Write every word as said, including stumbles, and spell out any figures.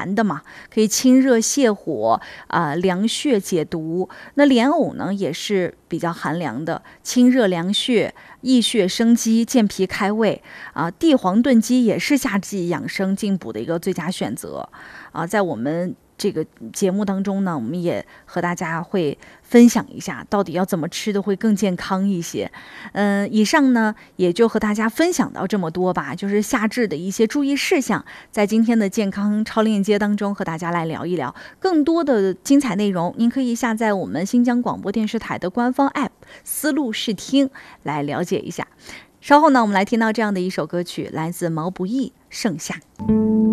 寒的嘛，可以清热泻火啊、呃，凉血解毒。那莲藕呢也是比较寒凉的，清热凉血，益血生肌，健脾开胃啊。地黄炖鸡也是夏季养生进补的一个最佳选择啊。在我们这个节目当中呢，我们也和大家会分享一下，到底要怎么吃的会更健康一些。嗯，以上呢也就和大家分享到这么多吧，就是夏至的一些注意事项，在今天的健康超链接当中和大家来聊一聊。更多的精彩内容，您可以下载我们新疆广播电视台的官方 app 思路视听来了解一下。稍后呢，我们来听到这样的一首歌曲，来自毛不易《盛夏》。